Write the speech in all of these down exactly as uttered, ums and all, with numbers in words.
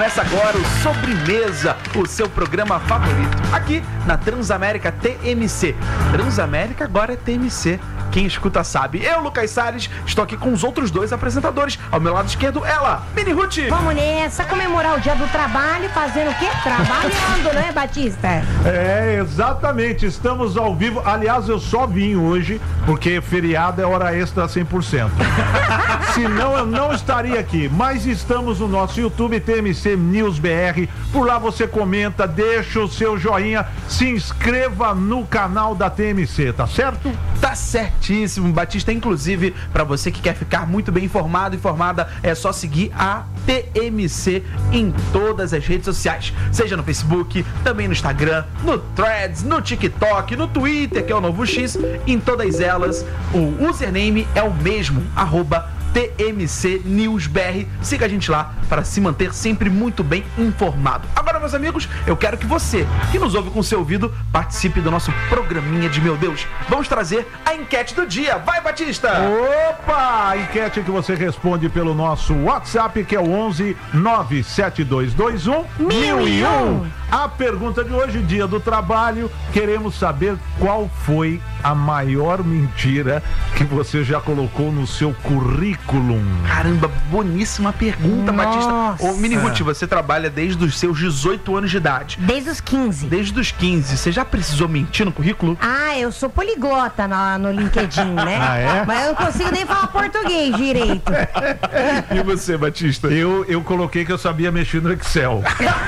Começa agora o Sobremesa, o seu programa favorito, aqui na Transamérica T M C. Transamérica agora é T M C. Quem escuta sabe. Eu, Lucas Salles, estou aqui com os outros dois apresentadores. Ao meu lado esquerdo, ela, Mini Ruth. Vamos nessa, comemorar o dia do trabalho, fazendo o quê? Trabalhando, né, Batista? É, exatamente. Estamos ao vivo. Aliás, eu só vim hoje porque feriado é hora extra cem por cento. Senão eu não estaria aqui. Mas estamos no nosso YouTube, T M C News B R. Por lá você comenta, deixa o seu joinha, se inscreva no canal da T M C, tá certo? Tá certíssimo, Batista. Inclusive, para você que quer ficar muito bem informado, informada, é só seguir a T M C em todas as redes sociais. Seja no Facebook, também no Instagram, no Threads, no TikTok, no Twitter, que é o novo X. Em todas elas, o username é o mesmo, arroba T M C News B R. Siga a gente lá para se manter sempre muito bem informado. Agora, meus amigos, eu quero que você, que nos ouve com seu ouvido, participe do nosso programinha de Meu Deus. Vamos trazer a enquete do dia. Vai, Batista! Opa! A enquete que você responde pelo nosso WhatsApp, que é o onze nove sete dois dois um mil e um. A pergunta de hoje, dia do trabalho, queremos saber qual foi a maior mentira que você já colocou no seu currículo. Caramba, boníssima pergunta, Nossa. Batista. Ô, Mini Ruth, você trabalha desde os seus dezoito anos de idade. Desde os quinze. Desde os quinze. Você já precisou mentir no currículo? Ah, eu sou poliglota no, no LinkedIn, né? Ah, é? Mas eu não consigo nem falar português direito. E você, Batista? Eu, eu coloquei que eu sabia mexer no Excel.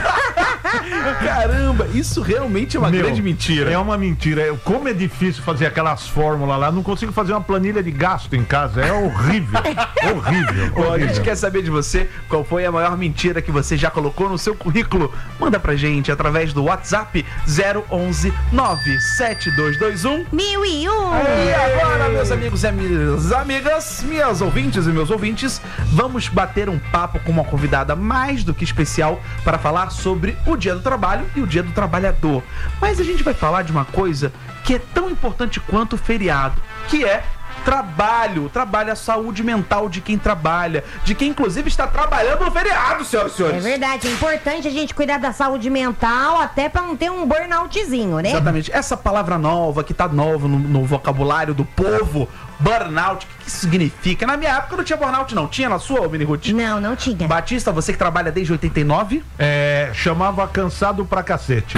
Caramba, isso realmente é uma Meu, grande mentira. É uma mentira. Eu, como é difícil fazer aquelas fórmulas lá, não consigo fazer uma planilha de gasto em casa. É horrível. horrível. Ó, a horrível. gente quer saber de você qual foi a maior mentira que você já colocou no seu currículo. Manda pra gente através do WhatsApp zero onze nove sete dois dois um Mil e um. E agora, meus amigos e minhas amigas, minhas ouvintes e meus ouvintes, vamos bater um papo com uma convidada mais do que especial para falar sobre o Dia do Trabalho e o Dia do Trabalhador. Mas a gente vai falar de uma coisa que é tão importante quanto o feriado, que é trabalho. Trabalho, a saúde mental de quem trabalha, de quem inclusive está trabalhando no feriado, senhoras e senhores. É verdade, é importante a gente cuidar da saúde mental, até pra não ter um burnoutzinho, né? Exatamente. Essa palavra nova, que tá nova no, no vocabulário do povo, burnout, o que, que isso significa? Na minha época não tinha burnout, não. Tinha na sua, Mini Ruth? Não, não tinha. Batista, você que trabalha desde oitenta e nove? É, chamava cansado pra cacete.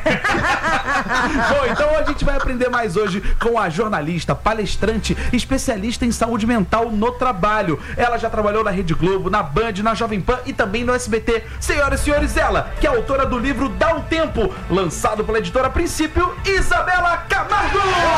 Bom, então a gente vai aprender mais hoje com a jornalista, palestrante, especialista em saúde mental no trabalho. Ela já trabalhou na Rede Globo, na Band, na Jovem Pan e também no S B T. Senhoras e senhores, ela, que é autora do livro Dá um Tempo, lançado pela editora Princípio, Isabela Camargo!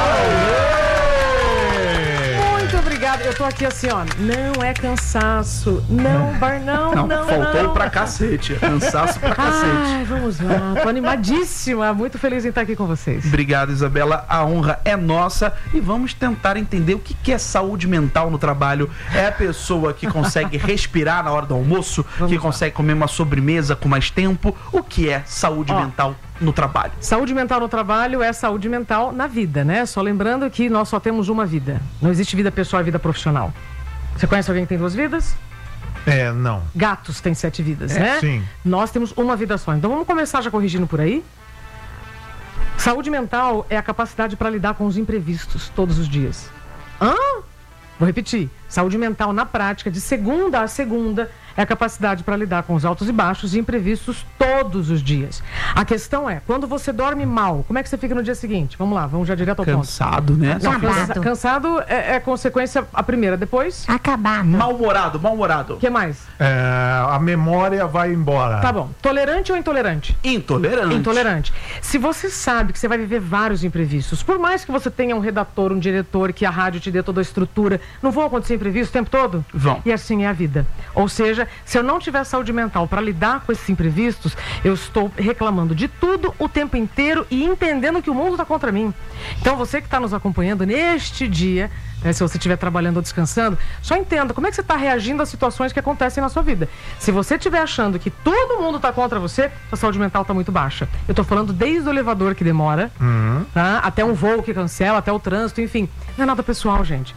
Muito obrigada. Eu tô aqui assim, ó. Não é cansaço. Não, bar, não, não, não. Faltou não. pra cacete. Cansaço pra cacete. Ai, vamos lá. Tô animadíssima. Muito feliz em estar aqui com vocês. Obrigado, Isabela. A honra é nossa e vamos tentar entender o que que é saúde mental no trabalho. É a pessoa que consegue respirar na hora do almoço, Vamos que lá. consegue comer uma sobremesa com mais tempo. O que é saúde Ó. mental no trabalho? Saúde mental no trabalho é saúde mental na vida, né? Só lembrando que nós só temos uma vida. Não existe vida pessoal e vida profissional. Você conhece alguém que tem duas vidas? É, não. Gatos têm sete vidas, É, né? sim. Nós temos uma vida só. Então vamos começar já corrigindo por aí. Saúde mental é a capacidade para lidar com os imprevistos todos os dias. Hã? Vou repetir. Saúde mental na prática, de segunda a segunda, é a capacidade para lidar com os altos e baixos e imprevistos todos os dias. A questão é, quando você dorme mal, como é que você fica no dia seguinte? Vamos lá, vamos já direto ao ponto. Cansado, né? Não, Acabado. cansa- cansado é, é consequência a primeira, depois? Acabado. Mal-humorado, mal-humorado. O que mais? É, a memória vai embora. Tá bom. Tolerante ou intolerante? Intolerante. Intolerante. Se você sabe que você vai viver vários imprevistos, por mais que você tenha um redator, um diretor, que a rádio te dê toda a estrutura, não vão acontecer imprevistos o tempo todo? Vão. E assim é a vida. Ou seja, se eu não tiver saúde mental para lidar com esses imprevistos, eu estou reclamando de tudo o tempo inteiro e entendendo que o mundo está contra mim. Então você que está nos acompanhando neste dia, né, se você estiver trabalhando ou descansando, só entenda como é que você está reagindo às situações que acontecem na sua vida. Se você estiver achando que todo mundo está contra você, a saúde mental está muito baixa. Eu estou falando desde o elevador que demora, Uhum. tá? Até um voo que cancela, até o trânsito, enfim. Não é nada pessoal, gente. Ih,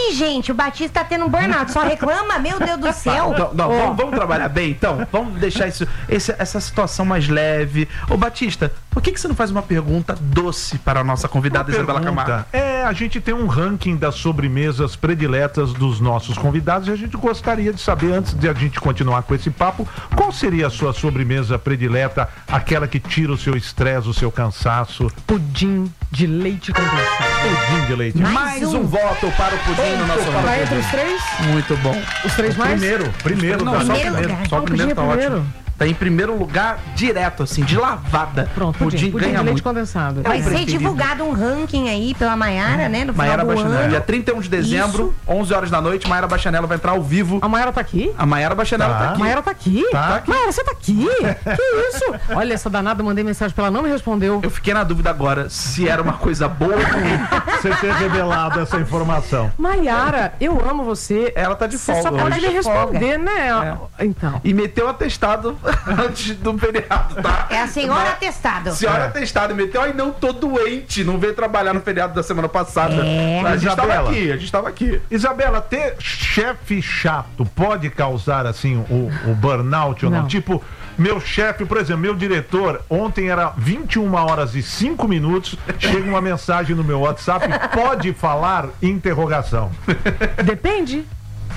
Ih, gente, o Batista tá tendo um burnout. Só reclama, meu Deus do céu. Não, não, oh. vamos, vamos trabalhar bem, então? Vamos deixar isso, esse, essa situação mais leve. Ô, Batista, por que, que você não faz uma pergunta doce para a nossa convidada Uma Isabela pergunta. Camargo? É, a gente tem um ranking das sobremesas prediletas dos nossos convidados e a gente gostaria de saber, antes de a gente continuar com esse papo, qual seria a sua sobremesa predileta, aquela que tira o seu estresse, o seu cansaço? Pudim de leite condensado. Pudim de leite. Mais, Mais um. um voto para o pudim no nosso Tá ranking. entre os três? Muito bom. Os três mais? Primeiro, primeiro. Não, tá? só o Primeiro primeiro. lugar. Só Ah, o o primeiro pudim tá é primeiro. ótimo. Tá em primeiro lugar, direto, assim, de lavada. Pronto, pudim, pudim, pudim ganha de leite muito. condensado. Vai É um ser preferido. divulgado um ranking aí pela Maiara, né? No final Maiara do Bachanello. ano. Dia trinta e um de dezembro, onze horas da noite, Maiara Bachanello vai entrar ao vivo. A Maiara tá aqui? A Maiara Bachanello Tá. tá A aqui. Maiara tá aqui? Tá. Maiara, você tá aqui? Que isso? Olha, essa danada, mandei mensagem pra ela, não me respondeu. Eu fiquei na dúvida agora se era uma coisa boa ou ruim. Você ter revelado essa informação. Maiara, eu amo você. Ela tá de Você folga só pode hoje. me responder, né? É. Então. E meteu atestado antes do feriado, tá? É a senhora Mas- atestado. Senhora É. atestado, meteu, ai não, tô doente, não veio trabalhar no feriado da semana passada. É. A gente tava Isabela. aqui, a gente tava aqui. Isabela, ter chefe chato pode causar, assim, o, o burnout ou não? Não. Tipo, meu chefe, por exemplo, meu diretor, ontem era vinte e uma horas e cinco minutos, chega uma mensagem no meu WhatsApp, pode falar? Interrogação. Depende.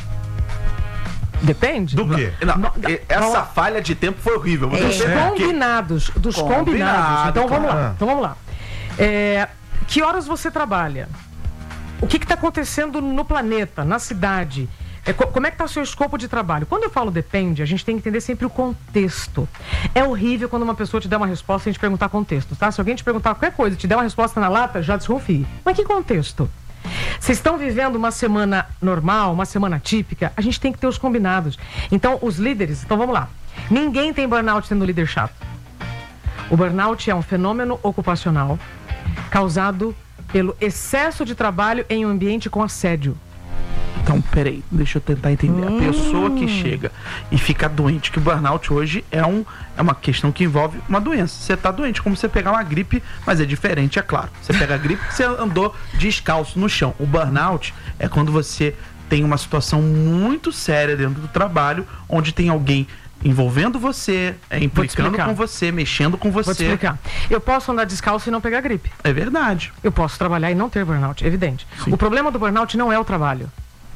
Depende. Do quê? Não, Não, e- essa falha de tempo foi horrível. Você Dos vê por quê? combinados. Dos Combinado, combinados. Então vamos claro. lá. Então vamos lá. É, que horas você trabalha? O que está acontecendo no planeta, na cidade? É, co- como é que está o seu escopo de trabalho? Quando eu falo depende, a gente tem que entender sempre o contexto. É horrível quando uma pessoa te der uma resposta e a gente perguntar contexto, tá? Se alguém te perguntar qualquer coisa e te der uma resposta na lata, já desconfie. Mas que contexto? Vocês estão vivendo uma semana normal, uma semana típica, a gente tem que ter os combinados. Então, os líderes, então vamos lá. Ninguém tem burnout tendo líder chato. O burnout é um fenômeno ocupacional causado pelo excesso de trabalho em um ambiente com assédio. Então, peraí, deixa eu tentar entender. A pessoa que chega e fica doente, que o burnout hoje é, um, é uma questão que envolve uma doença. Você tá doente, como você pegar uma gripe, mas é diferente, é claro. Você pega a gripe, você andou descalço no chão. O burnout é quando você tem uma situação muito séria dentro do trabalho, onde tem alguém envolvendo você, é, implicando explicar. com você, mexendo com Vou te você. explicar. Eu posso andar descalço e não pegar gripe. É verdade. Eu posso trabalhar e não ter burnout, evidente. O problema do burnout não é o trabalho.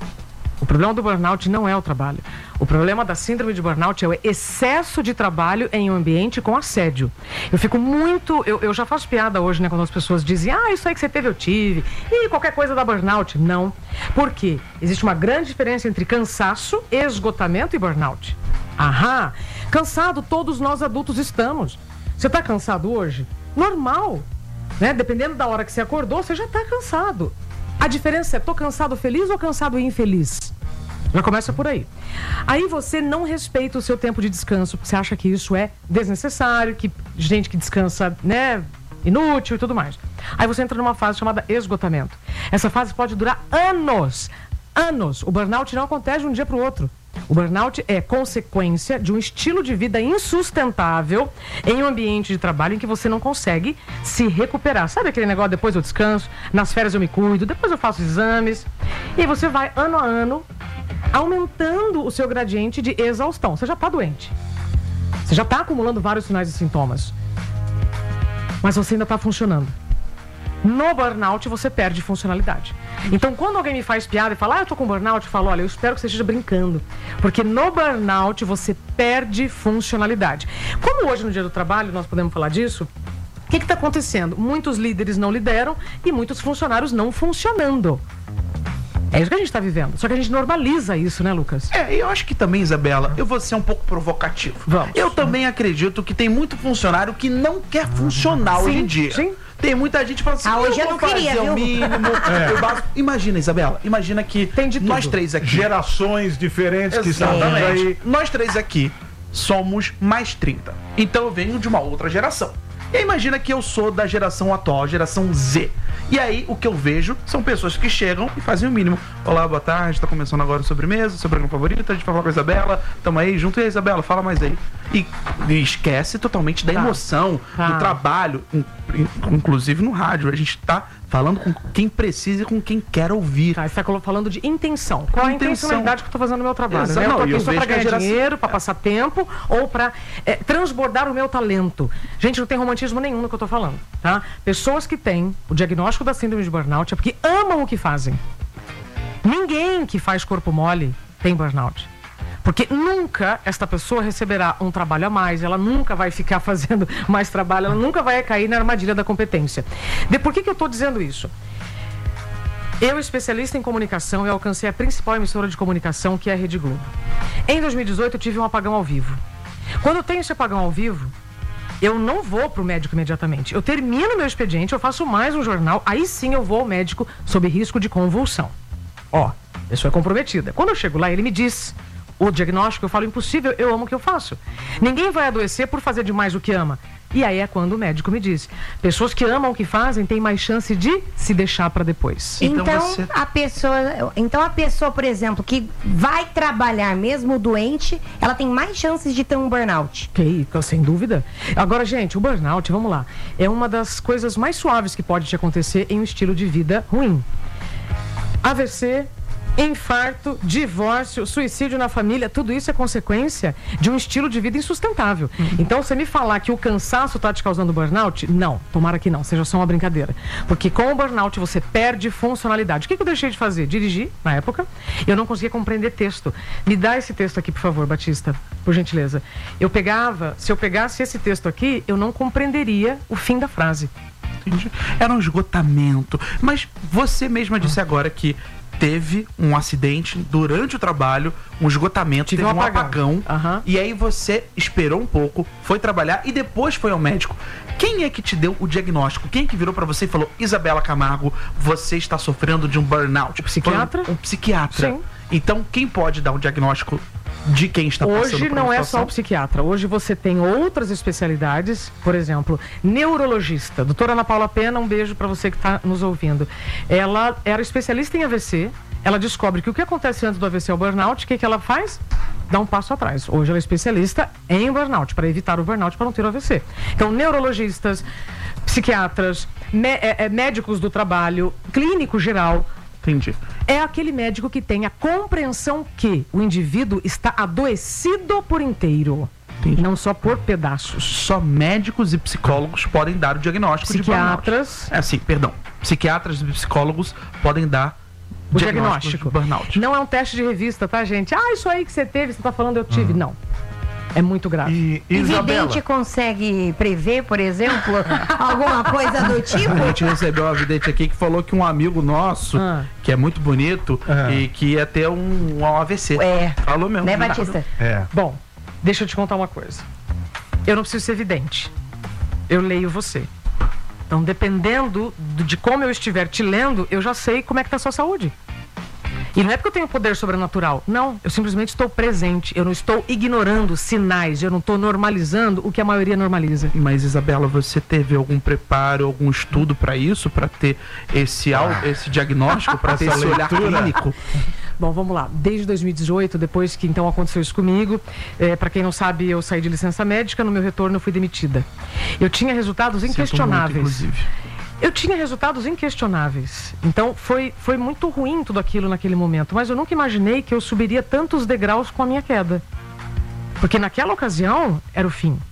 O problema do burnout não é o trabalho. O problema da síndrome de burnout é o excesso de trabalho em um ambiente com assédio. Eu fico muito... Eu, eu já faço piada hoje, né? Quando as pessoas dizem, ah, isso aí que você teve, eu tive. E qualquer coisa dá burnout. Não. Por quê? Existe uma grande diferença entre cansaço, esgotamento e burnout. Aham. Cansado, todos nós adultos estamos. Você está cansado hoje? Normal. Né? Dependendo da hora que você acordou, você já está cansado. A diferença é, tô cansado feliz ou cansado infeliz? Já começa por aí. Aí você não respeita o seu tempo de descanso, porque você acha que isso é desnecessário, que gente que descansa, né, inútil e tudo mais. Aí você entra numa fase chamada esgotamento. Essa fase pode durar anos. Anos. O burnout não acontece de um dia para o outro. O burnout é consequência de um estilo de vida insustentável em um ambiente de trabalho em que você não consegue se recuperar. Sabe aquele negócio, depois eu descanso, nas férias eu me cuido, depois eu faço exames. E aí você vai, ano a ano, aumentando o seu gradiente de exaustão. Você já está doente. Você já está acumulando vários sinais e sintomas. Mas você ainda está funcionando. No burnout, você perde funcionalidade. Então, quando alguém me faz piada e fala, ah, eu tô com burnout, eu falo, olha, eu espero que você esteja brincando. Porque no burnout, você perde funcionalidade. Como hoje, no Dia do Trabalho, nós podemos falar disso, o que está acontecendo? Muitos líderes não lideram e muitos funcionários não funcionando. É isso que a gente está vivendo. Só que a gente normaliza isso, né, Lucas? É, e eu acho que também, Isabela, eu vou ser um pouco provocativo. Vamos. Eu também acredito que tem muito funcionário que não quer funcionar Sim, hoje em dia. sim. Tem muita gente que fala assim, Ah, hoje eu vou não queria, fazer viu? o mínimo, o básico. Imagina, Isabela, imagina que Tem de nós tudo. três aqui... Gerações diferentes que estão vindo aí. Exatamente. Nós três aqui somos mais trinta. Então eu venho de uma outra geração. E aí imagina que eu sou da geração atual, geração Z. E aí o que eu vejo são pessoas que chegam e fazem o mínimo. Olá, boa tarde, tá começando agora o sobremesa, seu programa favorito, a gente vai falar com a Isabela, tamo aí junto. E aí, Isabela, fala mais aí. e, e esquece totalmente da Tá. emoção, Tá. do trabalho, in- in- inclusive no rádio. A gente tá falando com quem precisa e com quem quer ouvir. Tá, você está falando de intenção. Qual a Intenção. intencionalidade que eu estou fazendo no meu trabalho? Exato. Né? Eu Não, estou e eu aqui só vejo para que a ganhar geração- dinheiro, para passar tempo ou para transbordar o meu talento. Gente, não tem romantismo nenhum no que eu estou falando, tá? Pessoas que têm o diagnóstico da síndrome de burnout é porque amam o que fazem. Ninguém que faz corpo mole tem burnout. Porque nunca esta pessoa receberá um trabalho a mais, ela nunca vai ficar fazendo mais trabalho, ela nunca vai cair na armadilha da competência. De por que que eu estou dizendo isso? Eu, especialista em comunicação, eu alcancei a principal emissora de comunicação, que é a Rede Globo. Em dois mil e dezoito, eu tive um apagão ao vivo. Quando eu tenho esse apagão ao vivo, eu não vou para o médico imediatamente. Eu termino meu expediente, eu faço mais um jornal, aí sim eu vou ao médico sob risco de convulsão. Ó, pessoa é comprometida. Quando eu chego lá, ele me diz o diagnóstico, eu falo, impossível, eu amo o que eu faço. Ninguém vai adoecer por fazer demais o que ama. E aí é quando o médico me diz, pessoas que amam o que fazem têm mais chance de se deixar para depois. Então Então, você- a pessoa, então a pessoa, por exemplo, que vai trabalhar mesmo doente, ela tem mais chances de ter um burnout. Ok, sem dúvida. Agora, gente, o burnout, vamos lá, é uma das coisas mais suaves que pode te acontecer em um estilo de vida ruim. A V C, infarto, divórcio, suicídio na família, tudo isso é consequência de um estilo de vida insustentável. Então, você me falar que o cansaço está te causando burnout, não, tomara que não, seja só uma brincadeira. Porque com o burnout você perde funcionalidade. O que que eu deixei de fazer? Dirigir, na época, eu não conseguia compreender texto. Me dá esse texto aqui, por favor, Batista, por gentileza. Eu pegava, se eu pegasse esse texto aqui, eu não compreenderia o fim da frase. Entendi. Era um esgotamento. Mas você mesma disse agora que teve um acidente durante o trabalho, um esgotamento, Tive teve um um apagão. apagão. Aham. E aí você esperou um pouco, foi trabalhar e depois foi ao médico. Quem é que te deu o diagnóstico? Quem é que virou pra você e falou, Isabela Camargo, você está sofrendo de um burnout? O psiquiatra? Foi um, um psiquiatra. Sim. Então, quem pode dar um diagnóstico de quem está passando Hoje por não uma é só situação? o psiquiatra. Hoje você tem outras especialidades, por exemplo, neurologista. Doutora Ana Paula Pena, um beijo para você que está nos ouvindo. Ela era especialista em A V C. Ela descobre que o que acontece antes do A V C é o burnout. O que, que ela faz? Dá um passo atrás. Hoje ela é especialista em burnout, para evitar o burnout, para não ter o A V C. Então, neurologistas, psiquiatras, mé- é, é, médicos do trabalho, clínico geral. Entendi. É aquele médico que tem a compreensão que o indivíduo está adoecido por inteiro, Entendi. não só por pedaços. Só médicos e psicólogos podem dar o diagnóstico Psiquiatras. de burnout. É, sim, perdão. Psiquiatras e psicólogos podem dar O diagnóstico diagnóstico. de burnout. Não é um teste de revista, tá, gente? Ah, isso aí que você teve, você tá falando, eu tive. Não. É muito grave. E E Isabela, vidente consegue prever, por exemplo, alguma coisa do tipo? A gente recebeu uma vidente aqui que falou que um amigo nosso, Ah. que é muito bonito, Ah. e que ia ter um, um A V C. É. Falou mesmo. Né, Batista? é, Bom, deixa eu te contar uma coisa. Eu não preciso ser vidente. Eu leio você. Então, dependendo do- de como eu estiver te lendo, eu já sei como é que tá a sua saúde. E não é porque eu tenho poder sobrenatural. Não, eu simplesmente estou presente. Eu não estou ignorando sinais. Eu não estou normalizando o que a maioria normaliza. Mas, Isabela, você teve algum preparo, algum estudo pra isso, pra ter esse, au- esse diagnóstico, pra ter Essa esse olhar leitura. clínico? Bom, vamos lá. Desde dois mil e dezoito, depois que então aconteceu isso comigo, é, para quem não sabe, eu saí de licença médica, no meu retorno eu fui demitida. Eu tinha resultados Sinto muito, inquestionáveis. inclusive. Eu tinha resultados inquestionáveis. Então foi, foi muito ruim tudo aquilo naquele momento. Mas eu nunca imaginei que eu subiria tantos degraus com a minha queda. Porque naquela ocasião era o fim.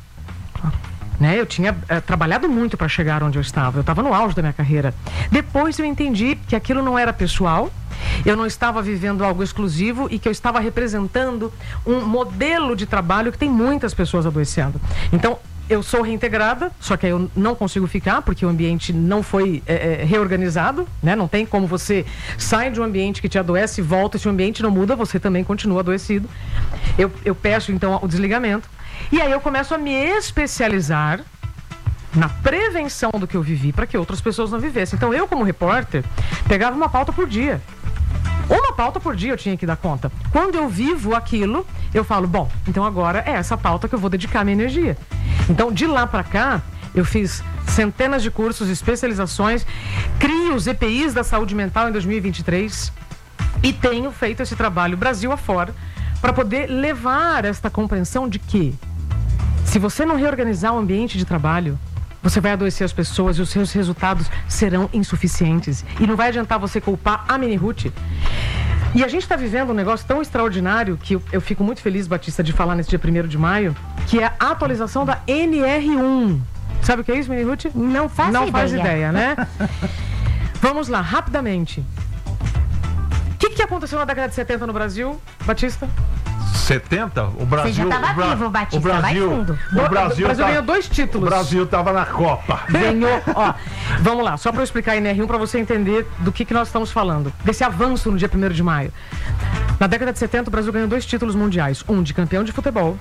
Né? Eu tinha eh, trabalhado muito para chegar onde eu estava. Eu estava no auge da minha carreira. Depois eu entendi que aquilo não era pessoal. Eu não estava vivendo algo exclusivo e que eu estava representando um modelo de trabalho que tem muitas pessoas adoecendo. Então, eu sou reintegrada, só que eu não consigo ficar porque o ambiente não foi é, é, reorganizado, né? Não tem como você sair de um ambiente que te adoece e volta, se o ambiente não muda, você também continua adoecido. Eu, eu peço, então, o desligamento. E aí eu começo a me especializar na prevenção do que eu vivi para que outras pessoas não vivessem. Então, eu, como repórter, pegava uma pauta por dia. Uma pauta por dia eu tinha que dar conta. Quando eu vivo aquilo, eu falo, bom, então agora é essa pauta que eu vou dedicar minha energia. Então, de lá pra cá, eu fiz centenas de cursos, especializações, crio os E P Is da saúde mental em dois mil e vinte e três e tenho feito esse trabalho Brasil afora para poder levar esta compreensão de que Se você não reorganizar o ambiente de trabalho, você vai adoecer as pessoas e os seus resultados serão insuficientes. E não vai adiantar você culpar a Minihoot. E a gente está vivendo um negócio tão extraordinário que eu, eu fico muito feliz, Batista, de falar nesse dia primeiro de maio, que é a atualização da N R um. Sabe o que é isso, Minihoot? Não faço Não ideia. faz ideia, né? Vamos lá, rapidamente. O que, que aconteceu na década de setenta no Brasil, Batista? setenta? O Brasil. Você já tava o Bra- vivo, Batista, o Brasil, vai fundo. O Brasil, O Brasil tá- ganhou dois títulos. O Brasil tava na Copa. Ganhou, ó, vamos lá, só para eu explicar a N R um para você entender do que, que nós estamos falando, desse avanço no dia primeiro de maio. Na década de setenta, o Brasil ganhou dois títulos mundiais, um de campeão de futebol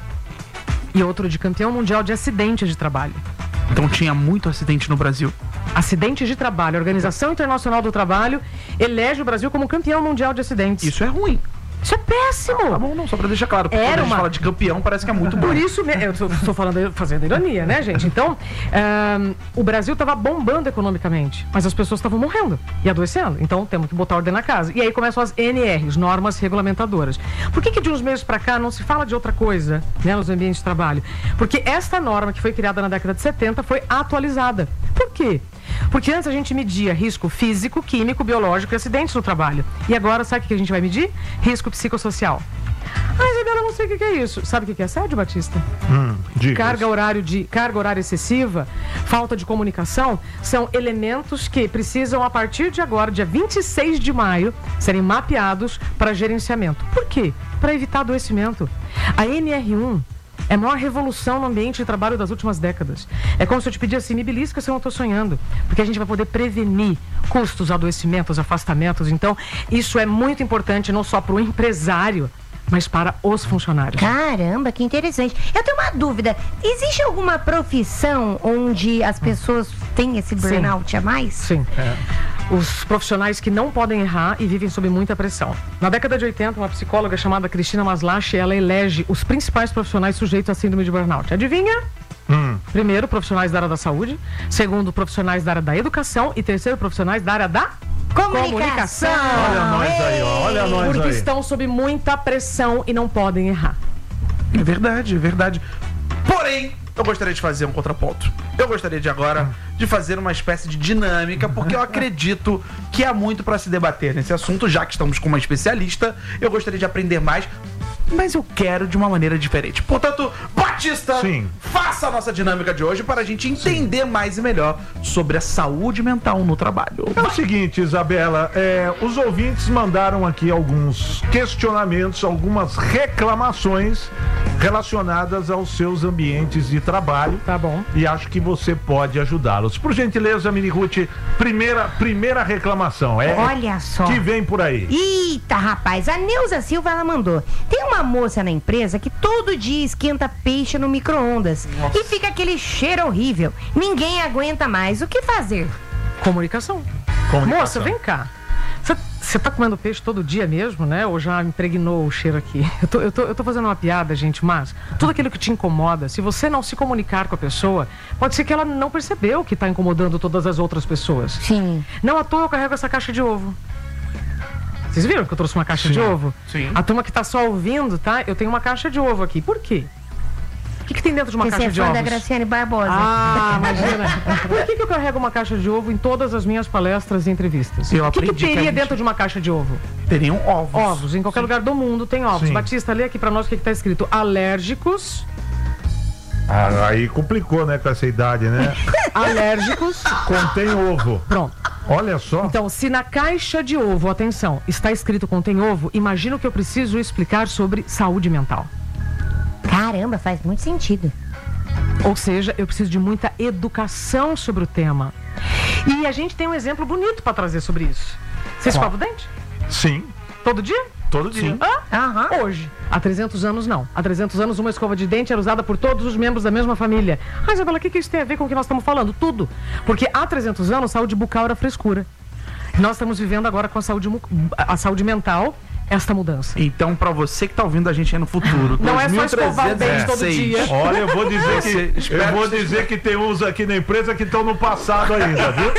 e outro de campeão mundial de acidente de trabalho. Então tinha muito acidente no Brasil. Acidentes de trabalho. A Organização Internacional do Trabalho elege o Brasil como campeão mundial de acidentes. Isso é ruim. Isso é péssimo. Tá bom, não, só pra deixar claro. Porque Era quando a gente uma- fala de campeão, parece que é muito bom. Por isso, me- eu estou falando, fazendo ironia, né, gente? Então, ahn, o Brasil estava bombando economicamente, mas as pessoas estavam morrendo e adoecendo. Então, temos que botar ordem na casa. E aí começam as N Rs, normas regulamentadoras. Por que que de uns meses para cá não se fala de outra coisa, né, nos ambientes de trabalho? Porque esta norma que foi criada na década de setenta foi atualizada. Por quê? Porque antes a gente media risco físico, químico, biológico e acidentes no trabalho. E agora, sabe o que a gente vai medir? Risco psicossocial. Ah, Isabela, eu não sei o que que é isso. Sabe o que que é assédio, Batista? Hum, diga. Carga horário de carga horária excessiva, falta de comunicação, são elementos que precisam, a partir de agora, dia vinte e seis de maio, serem mapeados para gerenciamento. Por quê? Para evitar adoecimento. A N R um é a maior revolução no ambiente de trabalho das últimas décadas. É como se eu te pedisse assim, me belisca se eu não estou sonhando. Porque a gente vai poder prevenir custos, adoecimentos, afastamentos. Então, isso é muito importante não só para o empresário, mas para os funcionários. Caramba, que interessante. Eu tenho uma dúvida. Existe alguma profissão onde as pessoas têm esse burnout a mais? Sim. Os profissionais que não podem errar e vivem sob muita pressão. Na década de oitenta, uma psicóloga chamada Cristina Maslach, ela elege os principais profissionais sujeitos à síndrome de burnout. Adivinha? Hum. Primeiro, profissionais da área da saúde. Segundo, profissionais da área da educação. E terceiro, profissionais da área da Comunicação. Olha nós aí, ó. Olha nós Porque aí. estão sob muita pressão e não podem errar. É verdade, é verdade. Porém, eu gostaria de fazer um contraponto. Eu gostaria de agora de fazer uma espécie de dinâmica, porque eu acredito que há muito para se debater nesse assunto, já que estamos com uma especialista. Eu gostaria de aprender mais, mas eu quero de uma maneira diferente. Portanto, Batista, Sim. faça a nossa dinâmica de hoje para a gente entender mais e melhor sobre a saúde mental no trabalho. É o seguinte, Isabela, é, os ouvintes mandaram aqui alguns questionamentos, algumas reclamações relacionadas aos seus ambientes de trabalho. Tá bom. E acho que você pode ajudá-los. Por gentileza, Minihoot, primeira, primeira reclamação. É Olha só. que vem por aí. Eita, rapaz, a Neuza Silva, ela mandou. Tem uma moça na empresa que todo dia esquenta peixe no micro-ondas e fica aquele cheiro horrível. Ninguém aguenta mais. O que fazer? Comunicação. Comunicação. Moça, vem cá. Você tá comendo peixe todo dia mesmo, né? Ou já impregnou o cheiro aqui? Eu tô, eu, tô, eu tô fazendo uma piada, gente, mas tudo aquilo que te incomoda, se você não se comunicar com a pessoa, pode ser que ela não percebeu que tá incomodando todas as outras pessoas. Sim. Não à toa eu carrego essa caixa de ovo. Vocês viram que eu trouxe uma caixa Sim. de ovo? Sim. A turma que tá só ouvindo, tá? Eu tenho uma caixa de ovo aqui. Por quê? O que, que tem dentro de uma Você caixa é de fã ovos? da Graciane Barbosa. Ah, imagina. Por que, que eu carrego uma caixa de ovo em todas as minhas palestras e entrevistas? Eu O que, que aprendi que teria a gente- dentro de uma caixa de ovo? Teriam ovos. Ovos. Em qualquer lugar do mundo tem ovos. Sim. Batista, lê aqui pra nós o que, que tá escrito. Alérgicos. Ah, aí complicou, né, com essa idade, né? Alérgicos. Contém ovo. Pronto. Olha só. Então, se na caixa de ovo, atenção, está escrito contém ovo, imagina o que eu preciso explicar sobre saúde mental. Caramba, faz muito sentido. Ou seja, eu preciso de muita educação sobre o tema. E a gente tem um exemplo bonito para trazer sobre isso. Você escova o dente? Sim, Todo dia? todo dia. Ah, Aham. hoje. Há trezentos anos, não. Há trezentos anos, uma escova de dente era usada por todos os membros da mesma família. Ah, Isabela, o que, que isso tem a ver com o que nós estamos falando? Tudo. Porque há trezentos anos, saúde bucal era frescura. Nós estamos vivendo agora com a saúde, mu- a saúde mental, esta mudança. Então, pra você que tá ouvindo a gente aí no futuro, Não é só escovar o dente todo dois mil e trezentos e seis, dia. Olha, eu vou dizer Você- que espero eu vou que você- dizer que tem uns aqui na empresa que estão no passado ainda, viu?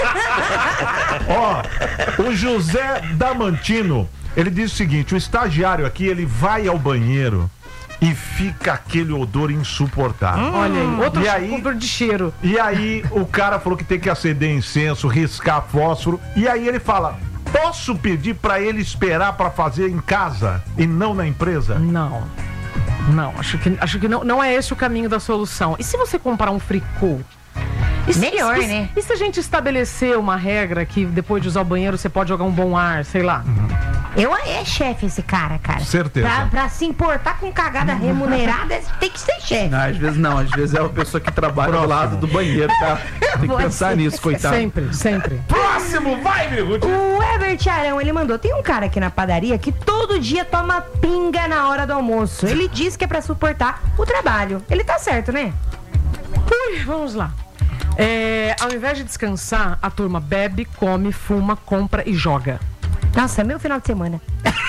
Ó, o José Damantino, ele diz o seguinte: o estagiário aqui, ele vai ao banheiro e fica aquele odor insuportável. Hum, Olha aí, outro e aí, odor de cheiro. E aí o cara falou que tem que acender incenso, riscar fósforo, e aí ele fala, posso pedir pra ele esperar pra fazer em casa e não na empresa? Não. Não, acho que, acho que não, não é esse o caminho da solução. E se você comprar um fricô? E se, Melhor, e, né? E se a gente estabelecer uma regra que depois de usar o banheiro você pode jogar um bom ar, sei lá? Eu é chefe esse cara, cara. Certeza. Pra, pra se importar com cagada remunerada, tem que ser chefe. Não, às vezes não, às vezes é uma pessoa que trabalha do lado do banheiro, tá? Tem que Pode pensar ser. nisso, coitado. Sempre, sempre. Próximo, vai, Miruti! O Herbert Arão, ele mandou, tem um cara aqui na padaria que todo dia toma pinga na hora do almoço. Ele diz que é pra suportar o trabalho. Ele tá certo, né? Ui, vamos lá. É, ao invés de descansar, a turma bebe, come, fuma, compra e joga. Nossa, é meu final de semana.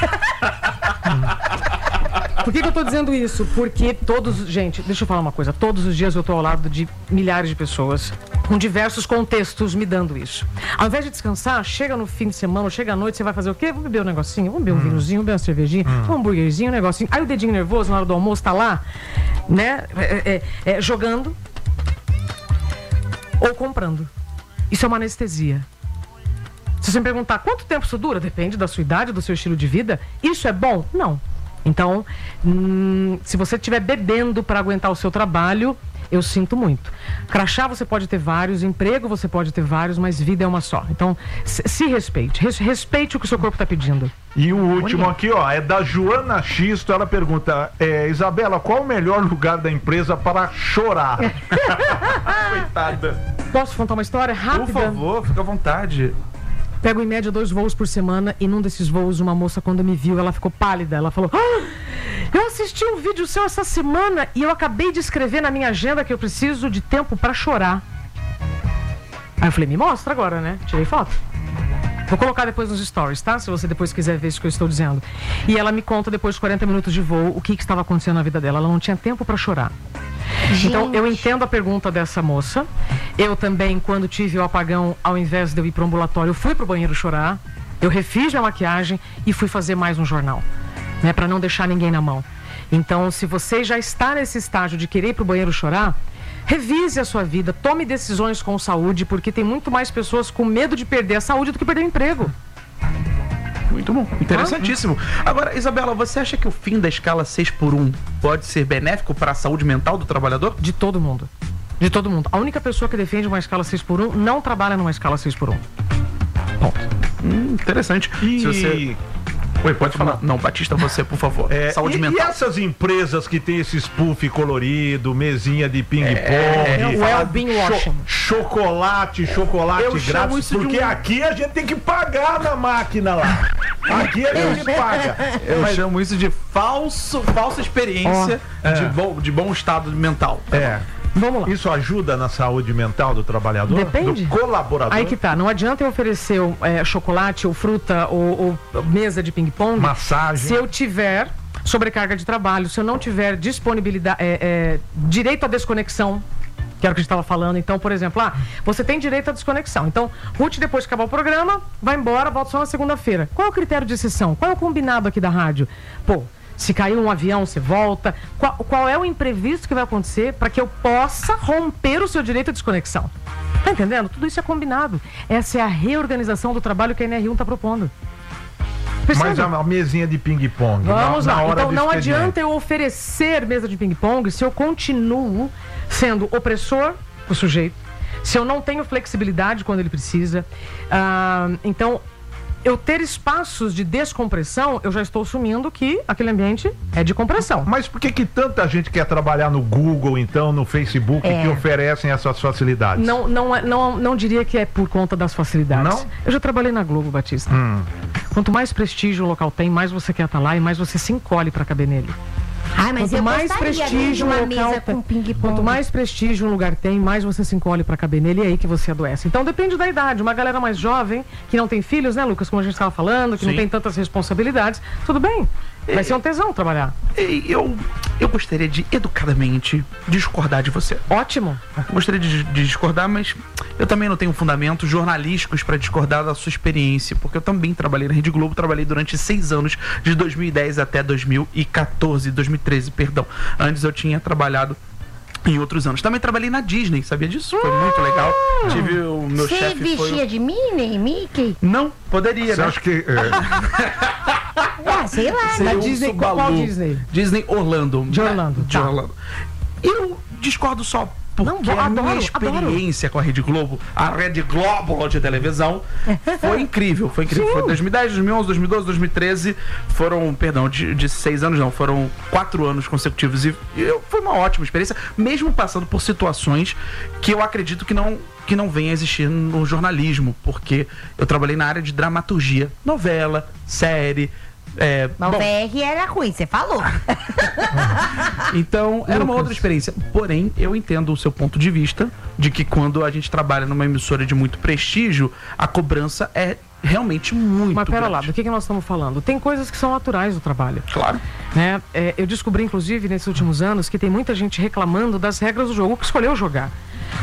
Por que, que eu tô dizendo isso? Porque todos... Gente, deixa eu falar uma coisa. Todos os dias eu tô ao lado de milhares de pessoas com diversos contextos me dando isso. Ao invés de descansar, chega no fim de semana, chega à noite, você vai fazer o quê? Vamos beber um negocinho, vamos beber um hum. vinhozinho, vamos beber uma cervejinha, hum. um hambúrguerzinho, um negocinho. Aí o dedinho nervoso na hora do almoço tá lá, né? É, é, é, jogando ou comprando. Isso é uma anestesia. Se você me perguntar quanto tempo isso dura, depende da sua idade, do seu estilo de vida. Isso é bom? Não. Então, hum, se você estiver bebendo para aguentar o seu trabalho, eu sinto muito. Crachá você pode ter vários, emprego você pode ter vários, mas vida é uma só. Então, se, se respeite. Res, respeite o que o seu corpo está pedindo. E o último Olha. aqui, ó, é da Joana Xisto. Ela pergunta, é, Isabela, qual o melhor lugar da empresa para chorar? Coitada. Posso contar uma história rápida? Por favor, fica à vontade. Pego em média dois voos por semana e num desses voos uma moça, quando me viu, ela ficou pálida. Ela falou, ah, eu assisti um vídeo seu essa semana e eu acabei de escrever na minha agenda que eu preciso de tempo pra chorar. Aí eu falei, me mostra agora, né? Tirei foto. Vou colocar depois nos stories, tá? Se você depois quiser ver isso que eu estou dizendo. E ela me conta depois de quarenta minutos de voo o que, que estava acontecendo na vida dela. Ela não tinha tempo pra chorar. Gente. Então, eu entendo a pergunta dessa moça. Eu também, quando tive o apagão, ao invés de eu ir para o ambulatório, eu fui para o banheiro chorar. Eu refiz minha maquiagem e fui fazer mais um jornal, né, para não deixar ninguém na mão. Então, se você já está nesse estágio de querer ir para o banheiro chorar, revise a sua vida, tome decisões com saúde, porque tem muito mais pessoas com medo de perder a saúde do que perder o emprego. Muito bom, interessantíssimo. Agora, Isabela, você acha que o fim da escala seis por um pode ser benéfico para a saúde mental do trabalhador? De todo mundo. De todo mundo. A única pessoa que defende uma escala seis por um não trabalha numa escala seis por um. Bom, hum, interessante. E... Se você... Oi, pode falar. Não, Batista, você, por favor. É, saúde e, mental. E essas empresas que tem esses puff colorido, mesinha de ping-pong, é, é, well-being cho chocolate, chocolate Eu grátis, porque um... aqui a gente tem que pagar na máquina lá. Aqui a gente paga. Eu Mas... chamo isso de falso, falsa experiência oh, é. de, bom, de bom estado mental. Tá é. Bom? Vamos lá. Isso ajuda na saúde mental do trabalhador? Depende. Do colaborador? Aí que tá. Não adianta eu oferecer é, chocolate ou fruta ou, ou mesa de ping-pong. Massagem. Se eu tiver sobrecarga de trabalho, se eu não tiver disponibilidade, é, é, direito à desconexão, que era o que a gente estava falando. Então, por exemplo, ah, você tem direito à desconexão. Então, Ruth, depois de acabar o programa, vai embora, volta só na segunda-feira. Qual é o critério de exceção? Qual é o combinado aqui da rádio? Pô, se cair um avião, você volta. Qual, qual é o imprevisto que vai acontecer para que eu possa romper o seu direito à desconexão? Tá entendendo? Tudo isso é combinado. Essa é a reorganização do trabalho que a N R um está propondo. Percebe? Mas a mesinha de ping-pong. Vamos na, lá. na hora então não expediente. adianta eu oferecer mesa de ping-pong se eu continuo sendo opressor pro sujeito, se eu não tenho flexibilidade quando ele precisa. Ah, então, eu ter espaços de descompressão, eu já estou assumindo que aquele ambiente é de compressão. Mas por que que tanta gente quer trabalhar no Google, então, no Facebook, é. que oferecem essas facilidades? Não, não, não, não diria que é por conta das facilidades. Não? Eu já trabalhei na Globo, Batista. Hum. Quanto mais prestígio o local tem, mais você quer estar lá e mais você se encolhe para caber nele. Ah, mas quanto eu mais prestígio uma um local mesa com ping-pong. Quanto mais prestígio um lugar tem, mais você se encolhe para caber nele e é aí que você adoece. Então depende da idade. Uma galera mais jovem, que não tem filhos, né, Lucas? Como a gente estava falando, que Sim. não tem tantas responsabilidades, tudo bem. Vai ser um tesão trabalhar. Eu, eu gostaria de, educadamente, discordar de você. Ótimo. Gostaria de, de discordar, mas eu também não tenho fundamentos jornalísticos para discordar da sua experiência, porque eu também trabalhei na Rede Globo, trabalhei durante seis anos, de dois mil e dez até dois mil e quatorze, dois mil e treze, perdão. Antes eu tinha trabalhado em outros anos. Também trabalhei na Disney, sabia disso? Foi muito legal. Tive o meu Você chefe vestia foi... de Minnie, Mickey? Não, poderia, Você né? acha que... é, Ah, sei lá, Ser né? Na um Disney, Subaru. qual Disney? Disney Orlando. De Orlando, De tá. Orlando. Eu discordo só porque Não, a adoro, minha experiência com a Rede Globo, a Rede Globo de televisão, foi incrível. Foi incrível. Sim. Foi dois mil e dez, dois mil e onze, dois mil e doze, dois mil e treze. Foram, perdão, de, de seis anos não, foram quatro anos consecutivos. E eu, foi uma ótima experiência, mesmo passando por situações que eu acredito que não, que não venha a existir no jornalismo, porque eu trabalhei na área de dramaturgia, novela, série. É, Mas bom, o V R era ruim, você falou. então, era uma Lucas. outra experiência. Porém, eu entendo o seu ponto de vista de que quando a gente trabalha numa emissora de muito prestígio, a cobrança é realmente muito Mas pera grande. lá, do que, que nós estamos falando? Tem coisas que são naturais do trabalho. Claro. Né? É, eu descobri, inclusive, nesses últimos anos, que tem muita gente reclamando das regras do jogo que escolheu jogar.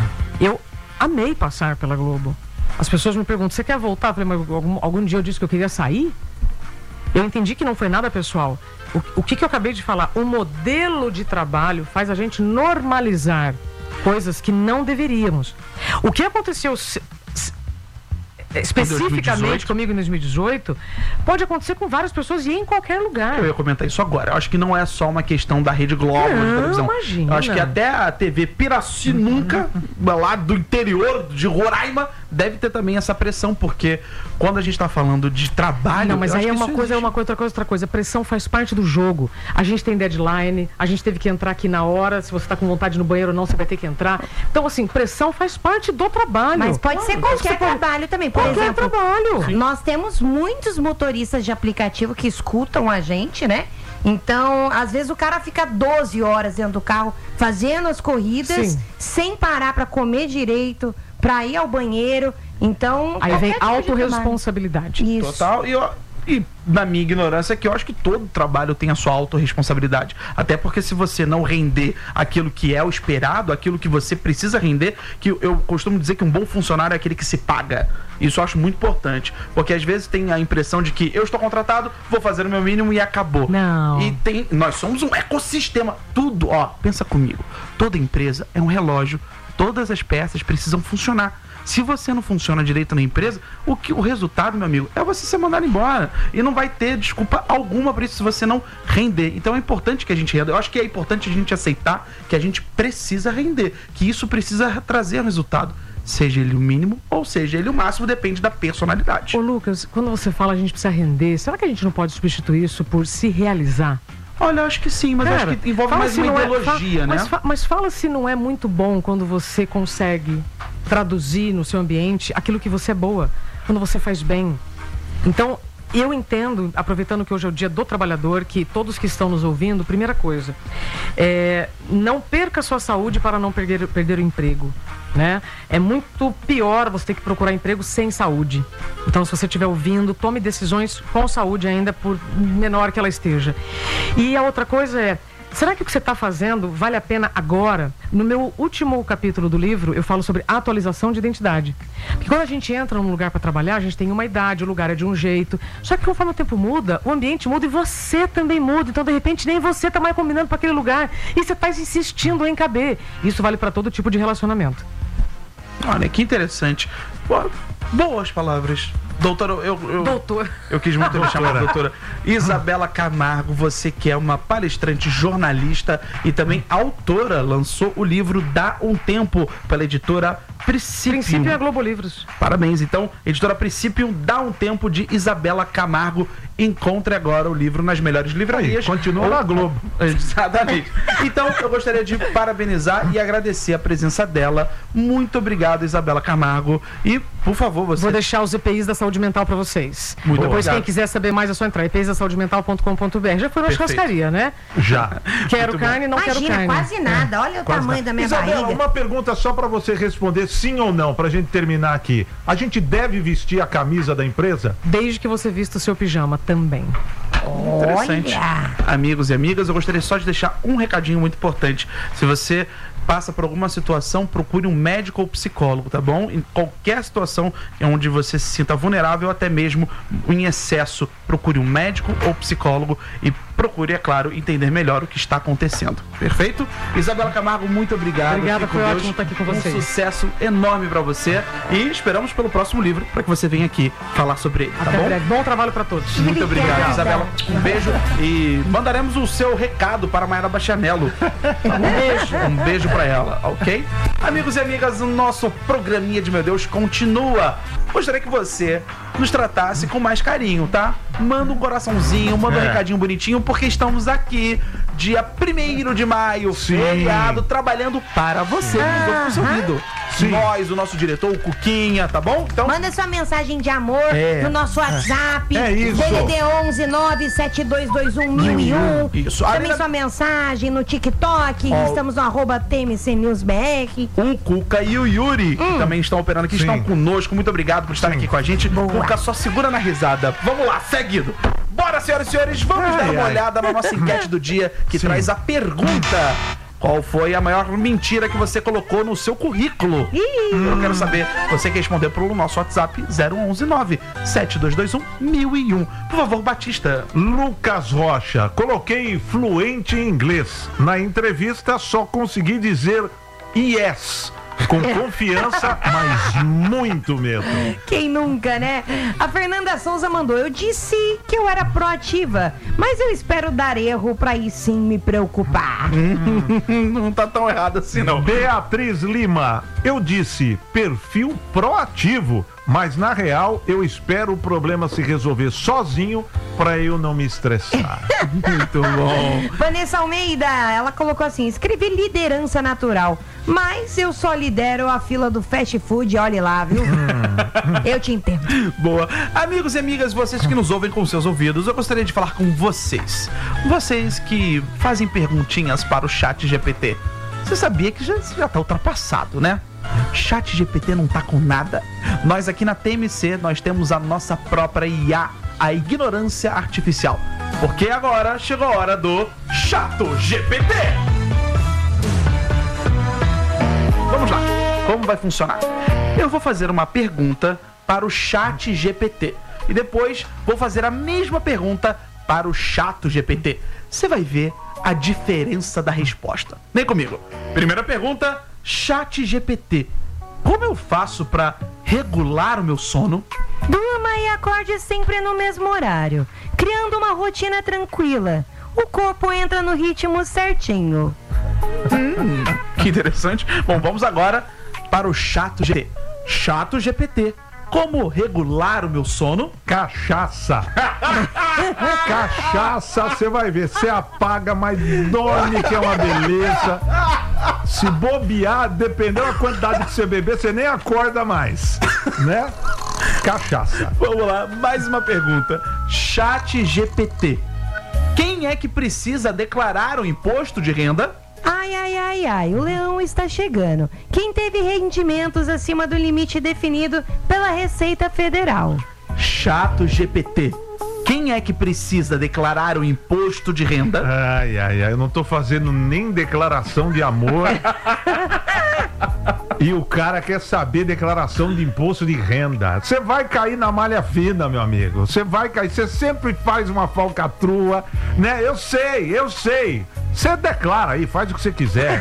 Eu amei passar pela Globo. As pessoas me perguntam, você quer voltar? Eu falei, mas algum, algum dia eu disse que eu queria sair? Eu entendi que não foi nada pessoal. O, o que, que eu acabei de falar? O modelo de trabalho faz a gente normalizar coisas que não deveríamos. O que aconteceu se- se- especificamente dois mil e dezoito? comigo em dois mil e dezoito pode acontecer com várias pessoas e em qualquer lugar. Eu ia comentar isso agora. Eu acho que não é só uma questão da Rede Globo de Não, televisão. imagina. Eu acho que até a T V Pirassununca, lá do interior de Roraima, deve ter também essa pressão, porque quando a gente tá falando de trabalho... Não, mas eu aí acho é que uma isso coisa, é existe. uma coisa, outra coisa, outra coisa. Pressão faz parte do jogo. A gente tem deadline, a gente teve que entrar aqui na hora. Se você tá com vontade no banheiro ou não, você vai ter que entrar. Então, assim, pressão faz parte do trabalho. Mas pode ser qualquer Você pode- trabalho também. Por Qualquer exemplo, trabalho. nós temos muitos motoristas de aplicativo que escutam a gente, né? Então, às vezes o cara fica doze horas dentro do carro fazendo as corridas, Sim. sem parar pra comer direito, pra ir ao banheiro. Então, Aí vem qualquer tipo de trabalho. autorresponsabilidade. Isso. Total. E, eu- e na minha ignorância, que eu acho que todo trabalho tem a sua autorresponsabilidade. Até porque se você não render aquilo que é o esperado, aquilo que você precisa render, que eu costumo dizer que um bom funcionário é aquele que se paga. Isso eu acho muito importante. Porque às vezes tem a impressão de que eu estou contratado, vou fazer o meu mínimo e acabou. Não. E tem. Nós somos um ecossistema. Tudo, ó, pensa comigo. Toda empresa é um relógio. Todas as peças precisam funcionar. Se você não funciona direito na empresa, o, que, o resultado, meu amigo, é você ser mandado embora. E não vai ter desculpa alguma para isso se você não render. Então é importante que a gente renda. Eu acho que é importante a gente aceitar que a gente precisa render. Que isso precisa trazer um resultado. Seja ele o mínimo ou seja ele o máximo, depende da personalidade. Ô, Lucas, quando você fala a gente precisa render, será que a gente não pode substituir isso por se realizar? Olha, eu acho que sim, mas eu Cara, acho que envolve fala mais se uma não é- ideologia, fa- né? Mas, fa- mas fala se não é muito bom quando você consegue traduzir no seu ambiente aquilo que você é boa, quando você faz bem. Então, eu entendo, aproveitando que hoje é o dia do trabalhador, que todos que estão nos ouvindo, primeira coisa, é, não perca a sua saúde para não perder, perder o emprego. Né? É muito pior você ter que procurar emprego sem saúde. Então, se você estiver ouvindo, tome decisões com saúde ainda, por menor que ela esteja. E a outra coisa é, será que o que você está fazendo vale a pena agora? No meu último capítulo do livro, eu falo sobre atualização de identidade. Porque quando a gente entra num lugar para trabalhar, a gente tem uma idade, o lugar é de um jeito. Só que conforme o tempo muda, o ambiente muda e você também muda. Então, de repente, nem você está mais combinando para aquele lugar. E você está insistindo em caber. Isso vale para todo tipo de relacionamento. Olha, que interessante. Pô, boas palavras. Doutora, eu, eu, Doutor. eu quis muito lhe chamar de doutora. Isabela Camargo, você que é uma palestrante, jornalista e também autora, lançou o livro Dá um Tempo pela editora Princípio. Princípio é Globo Livros. Parabéns, então, editora Princípio, Dá um Tempo de Isabela Camargo. Encontre agora o livro nas melhores livrarias. Aí, continua na Globo. Exatamente. Então, eu gostaria de parabenizar e agradecer a presença dela. Muito obrigado, Isabela Camargo. E, por favor, você... Vou deixar os E P Is da saúde mental para vocês. Muito Depois, obrigado. quem quiser saber mais, é só entrar. E P Is da saúde mental ponto com ponto b r. Já foi na Perfeito. churrascaria, né? Já. Quero Muito carne, não quero Imagina, carne. quase nada. Olha o Quase tamanho nada. da minha Isabela, barriga. uma pergunta só pra você responder sim ou não, pra gente terminar aqui. A gente deve vestir a camisa da empresa? Desde que você vista o seu pijama também. Interessante. Olha. Amigos e amigas, eu gostaria só de deixar um recadinho muito importante. Se você passa por alguma situação, procure um médico ou psicólogo, tá bom? Em qualquer situação onde você se sinta vulnerável, até mesmo em excesso, procure um médico ou psicólogo e procure, é claro, entender melhor o que está acontecendo. Perfeito? Isabela Camargo, muito obrigado. Obrigada, Fique foi com ótimo Deus. estar aqui com Um vocês. sucesso enorme pra você e esperamos pelo próximo livro para que você venha aqui falar sobre ele, tá Até bom? breve. Bom trabalho pra todos. Muito obrigado, Obrigada. Isabela. Um beijo e mandaremos o seu recado para a Mayara Bachanello. Um beijo. Um beijo para ela, ok? Amigos e amigas, o nosso programinha de Meu Deus continua. Gostaria que você nos tratasse com mais carinho, tá? Manda um coraçãozinho, manda um É. recadinho bonitinho, porque estamos aqui dia primeiro de maio, Sim. feriado, trabalhando para você, no seu ouvido. Sim. Nós, o nosso diretor, o Cuquinha, tá bom? Então, Manda sua mensagem de amor É. no nosso WhatsApp. É isso. D D D onze nove sete dois dois um mil e um. Isso. Também Além da- sua mensagem no TikTok. Ó. Estamos no arroba T M C News B R. o Cuca e o Yuri, que também estão operando aqui, Sim. estão conosco. Muito obrigado por estarem Sim. aqui com a gente. Boa. Cuca, só segura na risada. Vamos lá, seguido. Bora, senhoras e senhores, vamos Ai, dar uma ai. olhada na nossa enquete do dia, que Sim. traz a pergunta: qual foi a maior mentira que você colocou no seu currículo? Eu quero saber, você que respondeu pelo nosso WhatsApp zero um um nove sete dois dois um mil e um. Por favor, Batista. Lucas Rocha, coloquei fluente em inglês. Na entrevista só consegui dizer yes. Com confiança, mas muito medo. Quem nunca, né? A Fernanda Souza mandou. Eu disse que eu era proativa, mas eu espero dar erro pra aí sim me preocupar. Não tá tão errado assim, não. Beatriz Lima, eu disse perfil proativo, mas na real eu espero o problema se resolver sozinho pra eu não me estressar. Muito bom. Vanessa Almeida, ela colocou assim: escrevi liderança natural, mas eu só lidero a fila do fast food, olhe lá, viu? Eu te entendo. Boa. Amigos e amigas, vocês que nos ouvem com seus ouvidos, eu gostaria de falar com vocês. Vocês que fazem perguntinhas para o chat G P T. Você sabia que já, já tá ultrapassado, né? Chat G P T não tá com nada. Nós aqui na T M C, nós temos a nossa própria I A, a ignorância artificial. Porque agora chegou a hora do Chato G P T. Vamos lá. Como vai funcionar? Eu vou fazer uma pergunta para o chat G P T. E depois vou fazer a mesma pergunta para o Chato G P T. Você vai ver a diferença da resposta. Vem comigo. Primeira pergunta, chat G P T. Como eu faço para regular o meu sono? Durma e acorde sempre no mesmo horário, criando uma rotina tranquila. O corpo entra no ritmo certinho. Hum, que interessante. Bom, vamos agora para o Chato G P T. Chato G P T. Como regular o meu sono? Cachaça. Cachaça, você vai ver. Você apaga, mas dorme, que é uma beleza. Se bobear, dependendo da quantidade que você beber, você nem acorda mais. Né? Cachaça. Vamos lá, mais uma pergunta. Chat G P T. Quem é que precisa declarar o imposto de renda? Ai, ai, ai, ai, o leão está chegando. Quem teve rendimentos acima do limite definido pela Receita Federal? Chato G P T. Quem é que precisa declarar o imposto de renda? Ai, ai, ai, eu não tô fazendo nem declaração de amor. E o cara quer saber declaração de imposto de renda. Você vai cair na malha fina, meu amigo. Você vai cair, você sempre faz uma falcatrua, né? Eu sei, eu sei. Você declara aí, faz o que você quiser.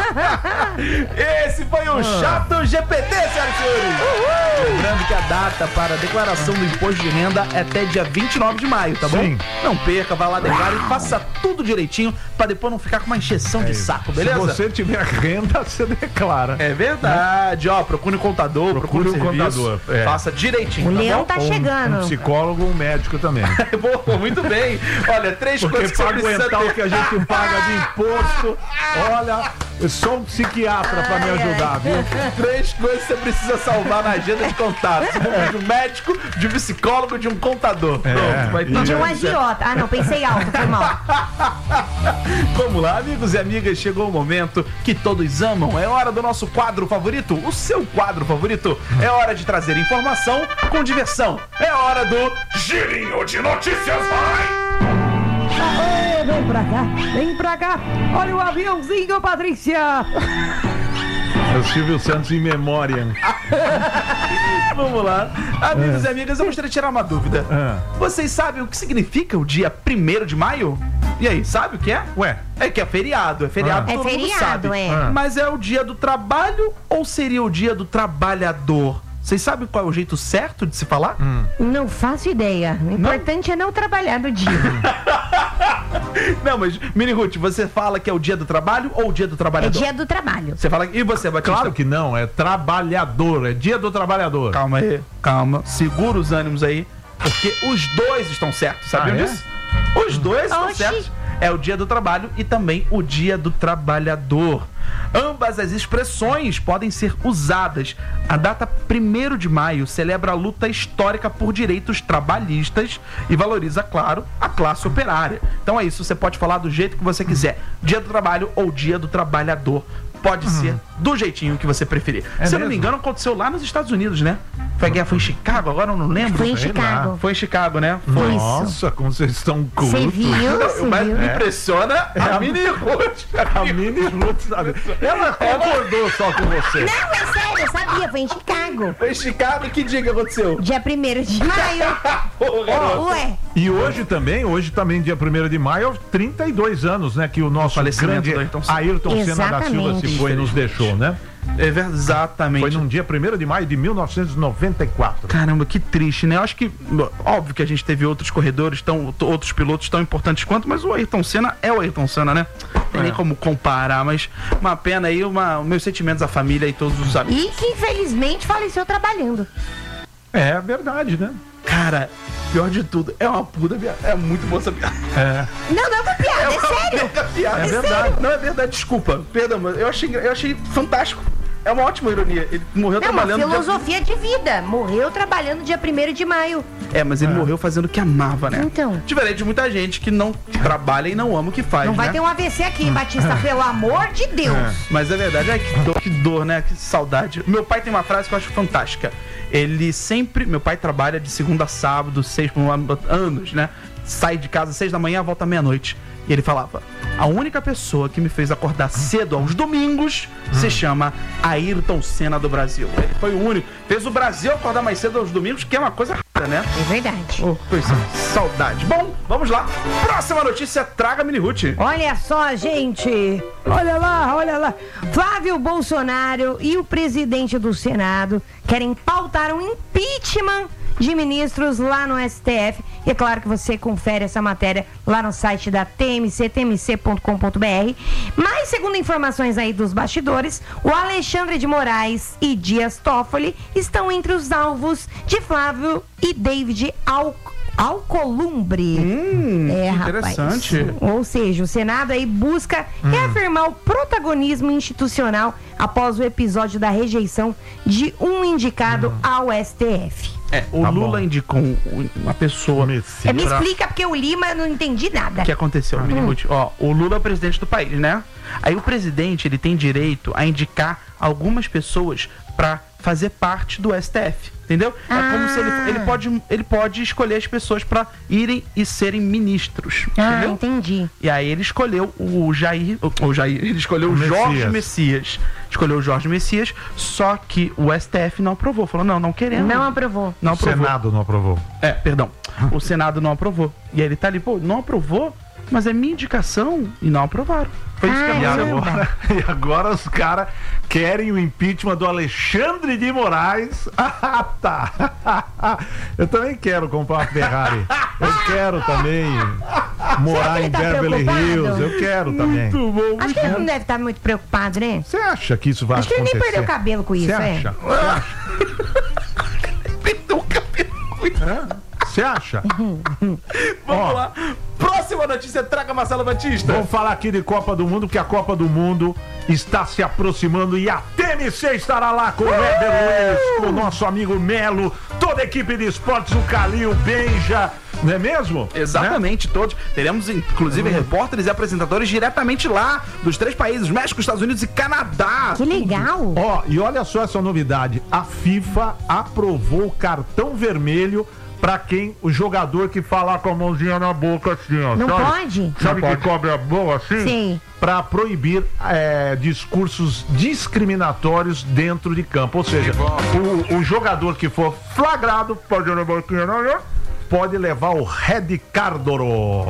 Esse foi o Chato G P T, senhoras e senhores. Lembrando que a data para a declaração do imposto de renda é até dia vinte e nove de maio, tá bom? Sim. Não perca, vá lá, declara e faça tudo direitinho pra depois não ficar com uma encheção de saco, beleza? Se você tiver renda, você declara. É verdade, ó, procure um contador, procure, Procure um um serviço, contador, é. faça direitinho, O tá leão bom? tá Um chegando. psicólogo, um médico também. Boa, muito bem. Olha, três Porque coisas que você pra precisa aguentar ter. o que a gente paga de imposto, olha, é só um psiquiatra pra me ajudar, viu? Três coisas que você precisa salvar na agenda de contatos. De um médico, de um psicólogo, de um contador. Pronto, vai e tudo De um certo. agiota. Ah, não, pensei alto, foi mal. Vamos lá, amigos e amigas, chegou o momento que todos amam. É hora do nosso quadro favorito, o seu quadro favorito. É hora de trazer informação com diversão. É hora do Girinho de Notícias, vai! Vem, vem pra cá, vem pra cá. Olha o aviãozinho, Patrícia. É o Silvio Santos em memória. Vamos lá. Amigos é. e amigas, eu gostaria de tirar uma dúvida. É. Vocês sabem o que significa o dia primeiro de maio? E aí, sabe o que é? Ué. É que é feriado. É feriado, É todo mundo feriado, sabe. é. Ah. Mas é o dia do trabalho ou seria o dia do trabalhador? Vocês sabem qual é o jeito certo de se falar? Hum. Não faço ideia. O importante é não trabalhar no dia. Não, mas, Mini Ruth, você fala que é o dia do trabalho ou o dia do É trabalhador? dia do trabalho. Você fala. E você, Batista? Claro que não, é trabalhador, é dia do trabalhador. Calma aí, calma. Segura os ânimos aí, porque os dois estão certos, sabiam Ah, é? disso? Os dois estão Oxi. certos. É o dia do trabalho e também o dia do trabalhador. Ambas as expressões podem ser usadas. A data primeiro de maio celebra a luta histórica por direitos trabalhistas e valoriza, claro, a classe operária. Então é isso, você pode falar do jeito que você quiser. Dia do trabalho ou dia do trabalhador. Pode ser do jeitinho que você preferir. É Se eu não me mesmo? engano, aconteceu lá nos Estados Unidos, né? Foi a guerra, foi em Chicago, agora eu não lembro. Foi em sei Chicago. lá. Foi em Chicago, né? Foi. Isso. Nossa, como vocês estão cultos. Você viu? Você O mais viu? me impressiona é a Mini Ruth. A Mini Ruth sabe. Ela concordou só com você. Não, é sério, eu sabia. Foi em Chicago. Foi em Chicago, que dia que aconteceu? Dia primeiro de maio. Porra, garoto. Ué. E hoje também, hoje também, dia primeiro de maio, trinta e dois anos, né? Que o nosso Falecimento grande do Ayrton Senna. Ayrton Senna da Silva Exatamente. se foi e nos deixou, né? É verdade, exatamente. Foi num dia primeiro de maio de mil novecentos e noventa e quatro. Caramba, que triste, né? Eu acho que, óbvio que a gente teve outros corredores, tão, outros pilotos tão importantes quanto, mas o Ayrton Senna é o Ayrton Senna, né? Não tem É. nem como comparar, mas uma pena aí, uma, meus sentimentos à família e todos os amigos. E que infelizmente faleceu trabalhando. É verdade, né? Cara, pior de tudo, é uma puta piada. É muito boa essa piada. É. Não, não é uma piada, é sério. Mega piada. É verdade. Não é verdade, desculpa. Perdão, mas eu achei, eu achei fantástico. É uma ótima ironia. Ele morreu É uma trabalhando. filosofia de vida. Morreu trabalhando dia primeiro de maio. É, mas ele morreu fazendo o que amava, né? Então. Diferente de muita gente que não trabalha e não ama o que faz, Não vai né? ter um A V C aqui, Batista, pelo amor de Deus. Mas é verdade, ai, que dor, que dor, né? Que saudade. Meu pai tem uma frase que eu acho fantástica. Ele sempre. Meu pai trabalha de segunda a sábado, seis por anos, né? Sai de casa às seis da manhã, volta à meia-noite. E ele falava: a única pessoa que me fez acordar cedo aos domingos se chama Ayrton Senna do Brasil. Ele foi o único. Fez o Brasil acordar mais cedo aos domingos, que é uma coisa rara, né? É verdade. Oh, coisa, saudade. Bom, vamos lá. Próxima notícia, traga, Mini Ruth. Olha só, gente. Olha lá, olha lá. Flávio Bolsonaro e o presidente do Senado querem pautar um impeachment de ministros lá no S T F. E é claro que você confere essa matéria lá no site da T M C, t m c ponto com ponto b r. Mas, segundo informações aí dos bastidores, o Alexandre de Moraes e Dias Toffoli estão entre os alvos de Flávio e David Alcolumbre. Alcolumbre. Hum, é, que rapaz. interessante. Ou seja, o Senado aí busca reafirmar o protagonismo institucional após o episódio da rejeição de um indicado ao S T F. É, o Tá Lula bom. indicou um- uma pessoa. Messias. É, me pra- explica, porque o Lima eu não entendi nada. O que aconteceu, Mini Ruth? Ó, o Lula é o presidente do país, né? Aí o presidente, ele tem direito a indicar algumas pessoas pra fazer parte do S T F, entendeu? É como se ele, ele pode ele pode escolher as pessoas pra irem e serem ministros, Ah, entendeu? entendi. E aí ele escolheu o Jair, o, o Jair, ele escolheu o O Jorge Messias. Messias. Escolheu o Jorge Messias, só que o S T F não aprovou. Falou: "Não, não queremos". Não aprovou. Não O aprovou. Senado não aprovou. É, perdão. O Senado não aprovou. E aí ele tá ali, pô, não aprovou, mas é minha indicação e não aprovaram. Foi isso que Ah, E aconteceu. agora, e agora os caras querem o impeachment do Alexandre de Moraes. Ah, tá. Eu também quero comprar uma Ferrari. Eu quero também morar ele em tá Beverly preocupado? Hills. Eu quero também. Muito bom. Acho que ele não deve estar muito preocupado, né? Você acha que isso vai Acho que ele acontecer? nem perdeu o cabelo com isso, Você é. acha? Você acha? Perdeu o cabelo. Você acha? Vamos Ó. lá. Próxima notícia, traga Marcelo Batista. Vamos falar aqui de Copa do Mundo, porque a Copa do Mundo está se aproximando e a T M C estará lá com o Éder Luiz, com o nosso amigo Melo, toda a equipe de esportes, o Calil, o Benja, não é mesmo? Exatamente, todos. Teremos, inclusive, repórteres e apresentadores diretamente lá, dos três países, México, Estados Unidos e Canadá. Que legal. Ó, e olha só essa novidade, a FIFA aprovou o cartão vermelho pra quem? O jogador que falar com a mãozinha na boca assim, ó. Não sabe? pode? Sabe Não que pode. cobre a boca assim? Sim. Pra proibir é, discursos discriminatórios dentro de campo. Ou seja, o, o jogador que for flagrado pode pode levar o Red Cardoro.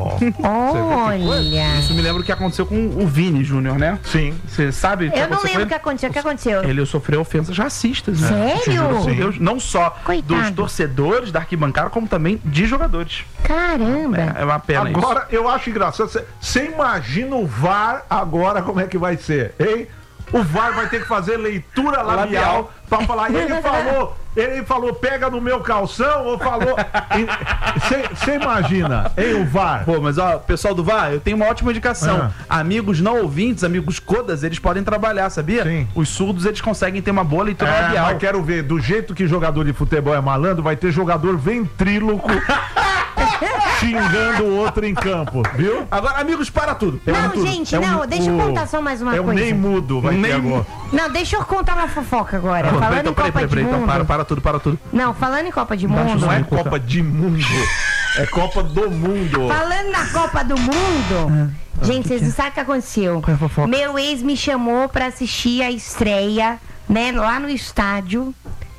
Olha. Isso me lembra o que aconteceu com o Vini Júnior, né? Sim. Você sabe? Eu não aconteceu com lembro o ele? que aconteceu. O que aconteceu? Ele sofreu ofensas racistas, né? Sério? Juro por Deus, não só Coitado. dos torcedores da arquibancada, como também de jogadores. Caramba. É, é uma pena isso. Agora, eu acho engraçado. Você imagina o V A R agora como é que vai ser, hein? O V A R vai ter que fazer leitura labial, Labial. pra falar. E ele falou, ele falou, pega no meu calção, ou falou. Você imagina, hein, o V A R? Pô, mas ó, pessoal do V A R, eu tenho uma ótima indicação. Ah. Amigos não ouvintes, amigos codas, eles podem trabalhar, sabia? Sim. Os surdos, eles conseguem ter uma boa leitura É, labial. mas quero ver, do jeito que jogador de futebol é malandro, vai ter jogador ventríloco xingando o outro em campo, viu? Agora, amigos, para tudo. Não, tudo. gente, É um- não, deixa eu o- contar só mais uma É um coisa. nem mudo, vai Nem ter mu- agora. Não, deixa eu contar uma fofoca agora. Pô, Falando então, em peraí, Copa peraí, de peraí, então Mundo. para, para tudo, para tudo. Não, falando em Copa de Mundo. Não é Copa de Mundo, é Copa do Mundo. Falando na Copa do Mundo. Gente, vocês não sabem o que aconteceu. Qual é a fofoca? Meu ex me chamou pra assistir a estreia, né, lá no estádio.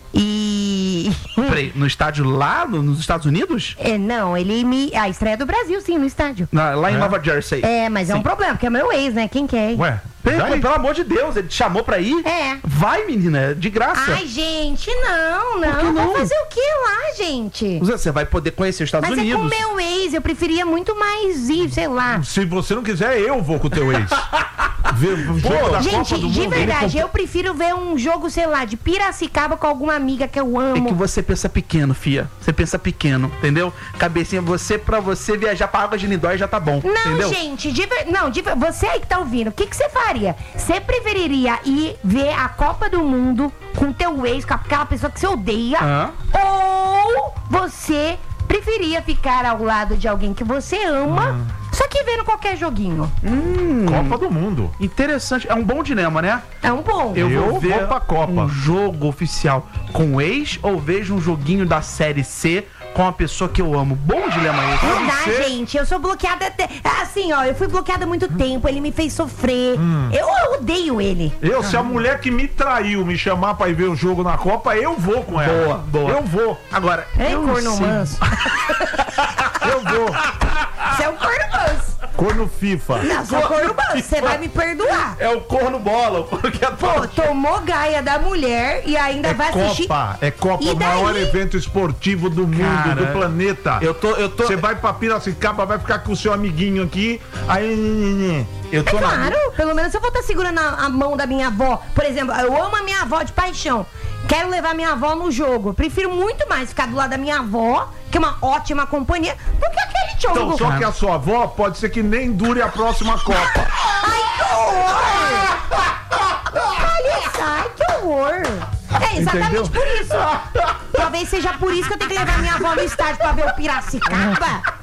E. Peraí, no estádio lá, no- nos Estados Unidos? É, não, ele me. A estreia do Brasil, sim, no estádio. Na- lá em É? Nova Jersey. É, mas é um Sim. problema, porque é meu ex, né? Quem quer? Ué, Peraí, daí? pelo amor de Deus, ele te chamou pra ir? É. Vai, menina, é de graça. Ai, gente, não, não. que não? Vou fazer o que lá, gente? Você vai poder conhecer os Estados Mas Unidos. é com meu ex, eu preferia muito mais ir, sei lá. Se você não quiser, eu vou com o teu ex. Ver o jogo da Gente, Copa do de Mundo. verdade, ele eu prefiro ver um jogo, sei lá, de Piracicaba com alguma amiga que eu É amo. que você pensa pequeno, fia. Você pensa pequeno, entendeu? Cabecinha, você, pra você viajar pra Águas de Lindóia já tá bom, Não, entendeu? gente, de ver... não, de ver- você aí que tá ouvindo, o que que você faria? Você preferiria ir ver a Copa do Mundo com teu ex, com aquela pessoa que você odeia? Hã? Ou você preferia ficar ao lado de alguém que você ama, Hum. só que vendo qualquer joguinho? Copa do Mundo. Interessante, é um bom dilema, né? É um bom. Eu, Eu vou ver vou pra Copa. um jogo oficial com o ex ou vejo um joguinho da Série C com a pessoa que eu amo. Bom dilema esse. Não dá, ser- gente. Eu sou bloqueada até. Assim, ó, eu fui bloqueada há muito tempo. Ele me fez sofrer. Hum. Eu, eu odeio ele. Eu, se a mulher que me traiu me chamar pra ir ver o jogo na Copa, eu vou com ela. Boa, boa. Eu vou, Agora, É eu não corno sei. manso. eu vou. Você é um corno manso. Corno FIFA. Não, você é um corno manso. Você vai me perdoar. É o corno bola, o corno que é Pô, tomou gaia da mulher e ainda É vai assistir. Copa, é Copa, E o maior daí? evento esportivo do mundo, Cara, do planeta. Eu tô, eu tô, Você vai pra Piracicaba, vai ficar com o seu amiguinho aqui, aí... eu É tô na claro, pelo menos eu vou estar segurando a, a mão da minha avó. Por exemplo, eu amo a minha avó de paixão. Quero levar minha avó no jogo. Eu prefiro muito mais ficar do lado da minha avó, que é uma ótima companhia, do que aquele jogo. Então, só que a sua avó pode ser que nem dure a próxima Copa. Ai, que horror! Olha isso, ai, que horror! É exatamente Entendeu? por isso. Talvez seja por isso que eu tenho que levar minha avó no estádio pra ver o Piracicaba.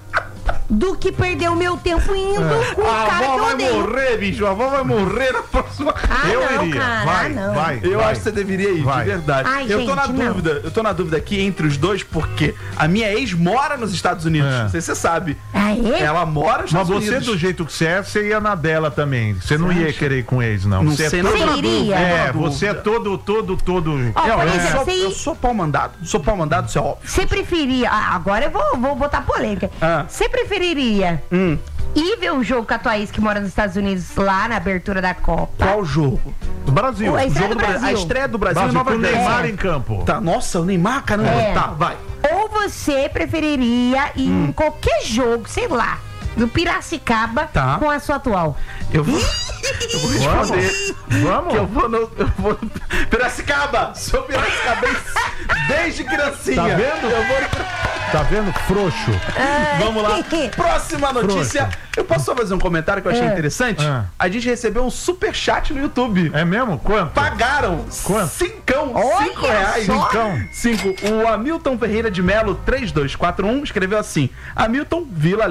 Do que perder o meu tempo indo com o A cara que avó eu vai odeio. morrer, bicho. A avó vai morrer na próxima. Ah, eu não, iria. cara, vai, ah, não. vai. Eu vai. acho que você deveria ir, Vai. de verdade. Ai, eu tô gente, na não. dúvida, eu tô na dúvida aqui entre os dois, porque a minha ex mora nos Estados Unidos. É. Não sei se você sabe. Ah, é? Ela mora nos Mas Estados você, Unidos. do jeito que você é, você ia na dela também. Você não ia acha? querer ir com ex, não. Não você sei, é não todo... tô na Você iria? dúvida. É, tô na você é dúvida. todo, todo, todo... Ó, Eu, por eu exemplo, sou, você- eu sou pau mandado. Sou pau mandado, isso é óbvio. Você preferia. Ah, agora eu vou, vou botar polêmica. Ah. Você preferiria Hum, ir ver um jogo com a tua ex que mora nos Estados Unidos lá na abertura da Copa? qual jogo? Do Brasil. O ex- Jogo do Brasil. A estreia do Brasil, Brasil em Nova com o Jersey. Neymar em campo. Tá, nossa, o Neymar, caramba. É. Tá, vai. Ou você preferiria ir Hum. em qualquer jogo, sei lá, do Piracicaba Tá. com a sua atual? Eu vou, eu vou responder. Vamos? Que eu vou no. Eu vou no Piracicaba! Sou piracicabense desde criancinha. Tá vendo? Eu vou. Tá vendo? Frouxo. Vamos lá. Próxima notícia. Frouxo. Eu posso só fazer um comentário que eu achei É. interessante? É. A gente recebeu um superchat no YouTube. É mesmo? Quanto? Pagaram Quanto? cincão, Olha cinco reais. só. Cincão. Cinco. O Hamilton Ferreira de Melo, três dois quatro um, escreveu assim: Hamilton Vila